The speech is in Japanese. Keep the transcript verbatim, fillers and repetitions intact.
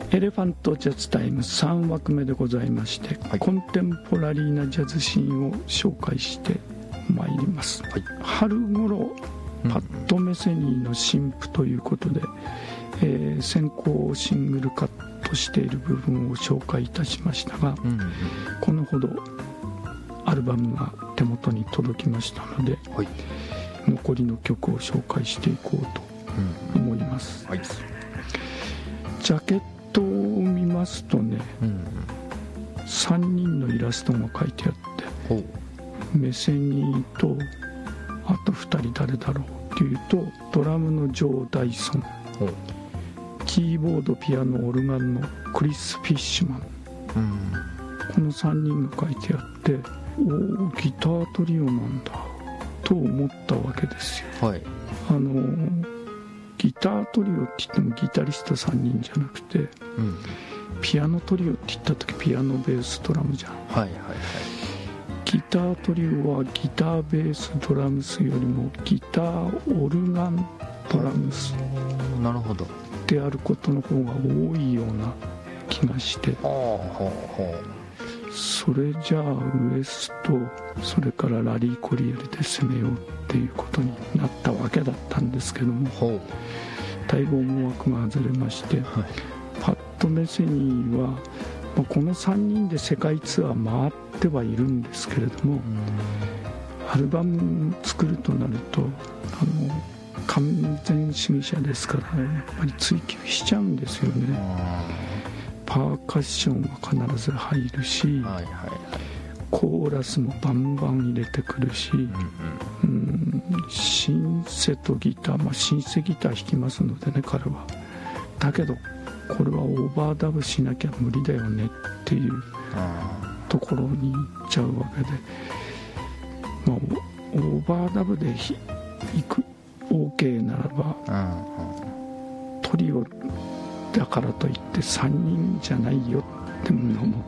エレファントジャズタイムさんわくめでございまして、はい、コンテンポラリーなジャズシーンを紹介してまいります、はい、春頃パッド・メセニーの新譜ということで、うんえー、先行シングルカットしている部分を紹介いたしましたが、うんうん、このほどアルバムが手元に届きましたので、はい、残りの曲を紹介していこうと思います、うんはい、ジャケットを見ますとね、うんうん、さんにんのイラストが書いてあって、メセニーとあとふたり誰だろうっていうと、ドラムのジョー・ダイソン、キーボード、ピアノ、オルガンのクリス・フィッシュマン、うん、このさんにんが書いてあって、おおギタートリオなんだと思ったわけですよ、はい、あのギタートリオって言ってもギタリストさんにんじゃなくて、うん、ピアノトリオって言った時ピアノ、ベース、ドラムじゃん、はいはいはい、ギタートリオはギター、ベース、ドラムスよりもギター、オルガン、ドラムスなるほどであることの方が多いような気がして、それじゃあウエスト、それからラリー・コリエルで攻めようっていうことになったわけだったんですけども、だいぶ思惑が外れまして、はい、パッド・メセニーはこのさんにんで世界ツアー回ってはいるんですけれども、アルバム作るとなるとあの完全主義者ですから、やっぱり追求しちゃうんですよね。パーカッションは必ず入るし、はいはいはい、コーラスもバンバン入れてくるし、うんうん、シンセとギター、まあ、シンセギター弾きますのでね彼は。だけどこれはオーバーダブしなきゃ無理だよねっていうところに行っちゃうわけで、まあ、オーバーダブで行く OK ならば、トリオだからといってさんにんじゃないよってのも